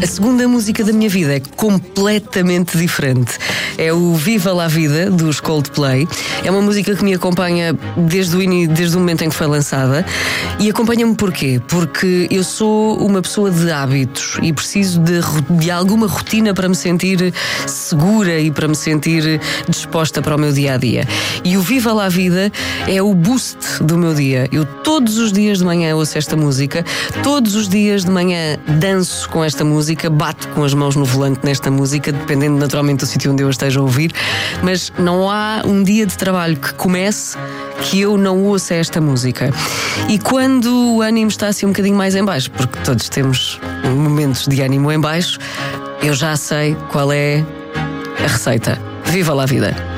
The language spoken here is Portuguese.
A segunda música da minha vida é completamente diferente. É o Viva la Vida, dos Coldplay. É uma música que me acompanha desde o momento em que foi lançada. E acompanha-me porquê? Porque eu sou uma pessoa de hábitos e preciso de alguma rotina para me sentir segura e para me sentir disposta para o meu dia-a-dia. E o Viva la Vida é o boost do meu dia. Eu todos os dias de manhã ouço esta música, todos os dias de manhã danço com esta música, bato com as mãos no volante nesta música, dependendo naturalmente do sítio onde eu esteja a ouvir, mas não há um dia de trabalho que comece que eu não ouça esta música. E quando o ânimo está assim um bocadinho mais em baixo, porque todos temos momentos de ânimo em baixo, eu já sei qual é a receita. Viva la vida!